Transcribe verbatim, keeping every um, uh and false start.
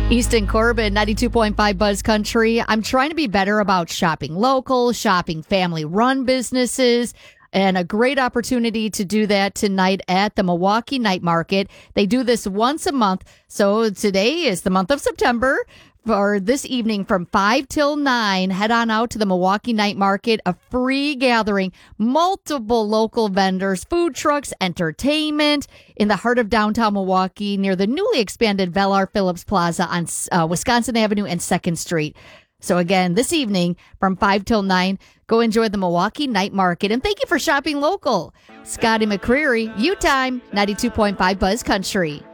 Easton Corbin, ninety-two point five Buzz Country. I'm trying to be better about shopping local, shopping family-run businesses, and a great opportunity to do that tonight at the Milwaukee Night Market. They do this once a month, so today is the month of September. For this evening from five till nine, head on out to the Milwaukee Night Market, a free gathering, multiple local vendors, food trucks, entertainment in the heart of downtown Milwaukee near the newly expanded Velar Phillips Plaza on uh, Wisconsin Avenue and second Street. So again, this evening from five till nine, go enjoy the Milwaukee Night Market. And thank you for shopping local. Scotty McCreery, U-Time, ninety-two point five Buzz Country.